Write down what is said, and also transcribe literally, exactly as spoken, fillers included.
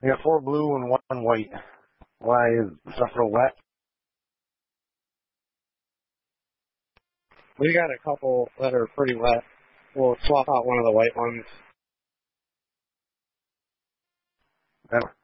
We got four blue and one white. Why is the stuff real wet? We got a couple that are pretty wet. We'll swap out one of the white ones. Okay.